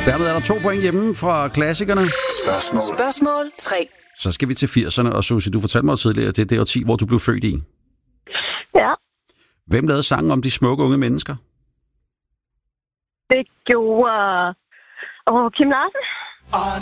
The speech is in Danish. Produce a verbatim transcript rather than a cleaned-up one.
Dermed er der to point hjemme fra klassikerne. Spørgsmål. Spørgsmål tre. Så skal vi til firserne, og Susie, du fortalte mig tidligere, at det er det årti, hvor du blev født i. Ja. Hvem lavede sangen om de smukke unge mennesker? Det gjorde... Åh, Kim Larsen. Og